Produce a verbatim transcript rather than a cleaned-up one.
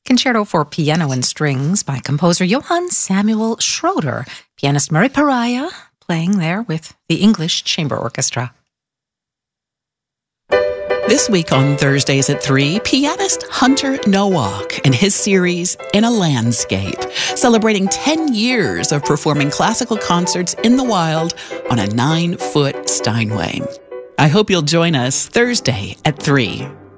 Concerto for Piano and Strings by composer Johann Samuel Schroeder. Pianist Murray Pariah playing there with the English Chamber Orchestra. This week on Thursdays at three, pianist Hunter Nowak and his series In a Landscape, celebrating ten years of performing classical concerts in the wild on a nine-foot Steinway. I hope you'll join us Thursday at three.